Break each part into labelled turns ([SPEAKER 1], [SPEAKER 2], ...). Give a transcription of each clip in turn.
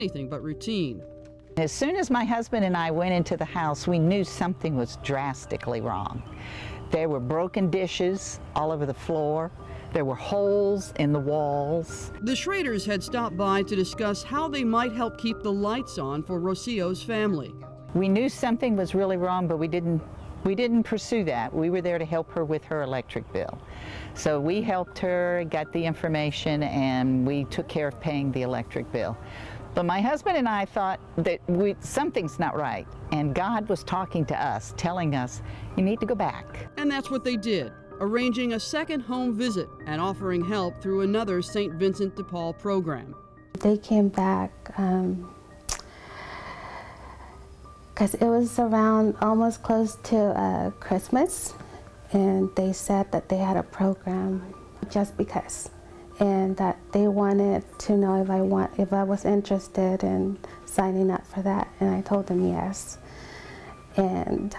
[SPEAKER 1] anything but routine.
[SPEAKER 2] As soon as my husband and I went into the house, we knew something was drastically wrong. There were broken dishes all over the floor. There were holes in the walls.
[SPEAKER 1] The Schraders had stopped by to discuss how they might help keep the lights on for Rocio's family.
[SPEAKER 2] We knew something was really wrong, but we didn't pursue that. We were there to help her with her electric bill. So we helped her, got the information, and we took care of paying the electric bill. But my husband and I thought that something's not right, and God was talking to us, telling us, you need to go back.
[SPEAKER 1] And that's what they did, arranging a second home visit and offering help through another St. Vincent de Paul program.
[SPEAKER 3] They came back because it was around almost close to Christmas, and they said that they had a program just because, and that they wanted to know if I was interested in signing up for that, and I told them yes. And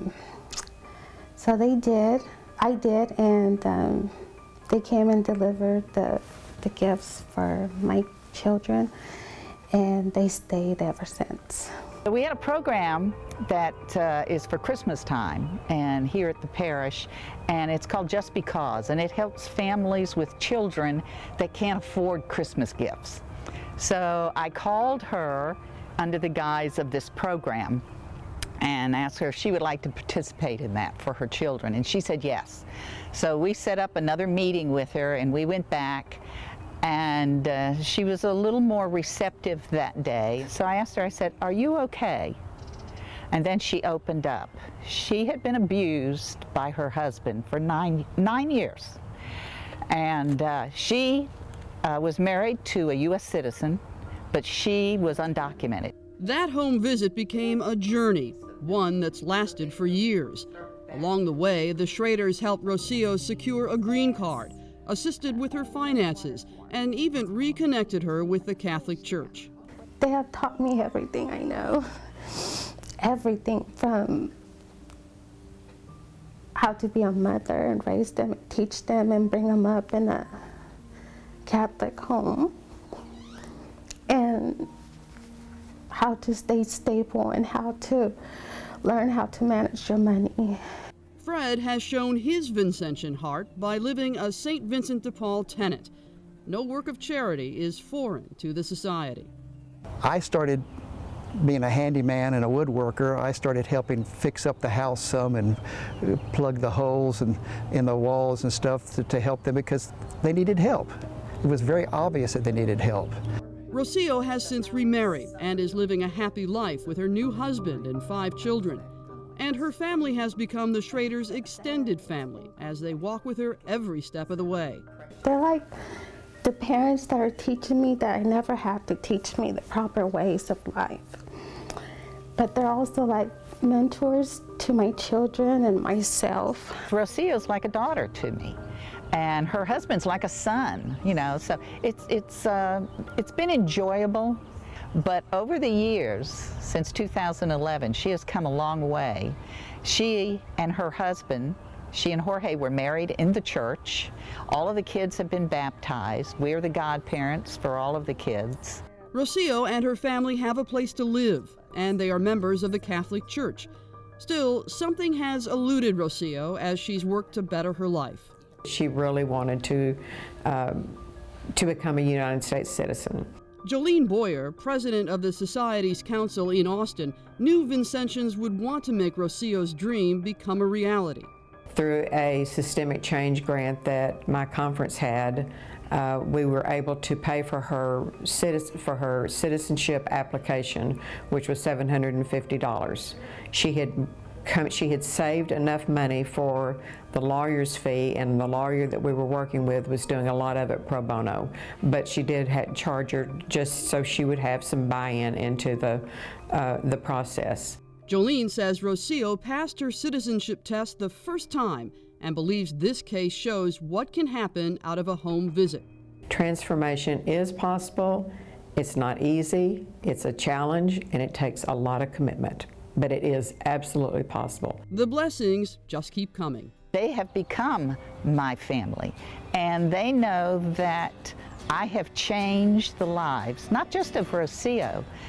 [SPEAKER 3] so they did. I did, and they came and delivered the gifts for my children, and they stayed ever since.
[SPEAKER 2] We had a program that is for Christmas time, and here at the parish, and it's called Just Because, and it helps families with children that can't afford Christmas gifts. So I called her under the guise of this program and asked her if she would like to participate in that for her children, and she said yes. So we set up another meeting with her, and we went back, and she was a little more receptive that day. So I asked her, I said, are you okay? And then she opened up. She had been abused by her husband for nine years. And she was married to a U.S. citizen, but she was undocumented.
[SPEAKER 1] That home visit became a journey, one that's lasted for years. Along the way, the Schraders helped Rocio secure a green card, assisted with her finances, and even reconnected her with the Catholic Church.
[SPEAKER 3] They have taught me everything I know. Everything from how to be a mother and raise them, teach them and bring them up in a Catholic home, and how to stay stable and how to learn how to manage your money.
[SPEAKER 1] Fred has shown his Vincentian heart by living a St. Vincent de Paul tenet. No work of charity is foreign to the society.
[SPEAKER 4] I started being a handyman and a woodworker. I started helping fix up the house some and plug the holes in the walls and stuff to help them because they needed help. It was very obvious that they needed help.
[SPEAKER 1] Rocio has since remarried and is living a happy life with her new husband and 5 children. And her family has become the Schraders' extended family as they walk with her every step of the way.
[SPEAKER 3] They're like the parents that are teaching me that I never had to teach me the proper ways of life. But they're also like mentors to my children and myself.
[SPEAKER 2] Rocio's like a daughter to me, and her husband's like a son, you know, so it's been enjoyable. But over the years, since 2011, she has come a long way. She and her husband, she and Jorge were married in the church. All of the kids have been baptized. We're the godparents for all of the kids.
[SPEAKER 1] Rocio and her family have a place to live, and they are members of the Catholic Church. Still, something has eluded Rocio as she's worked to better her life.
[SPEAKER 5] She really wanted to become a United States citizen.
[SPEAKER 1] Jolene Boyer, president of the Society's Council in Austin, knew Vincentians would want to make Rocio's dream become a reality.
[SPEAKER 5] Through a systemic change grant that my conference had, we were able to pay for her citizenship application, which was $750. She had saved enough money for the lawyer's fee, and the lawyer that we were working with was doing a lot of it pro bono. But she did charge her just so she would have some buy-in into the process.
[SPEAKER 1] Jolene says Rocio passed her citizenship test the first time and believes this case shows what can happen out of a home visit.
[SPEAKER 5] Transformation is possible. It's not easy, it's a challenge, and it takes a lot of commitment. But it is absolutely possible.
[SPEAKER 1] The blessings just keep coming.
[SPEAKER 2] They have become my family, and they know that I have changed the lives, not just of Rocio,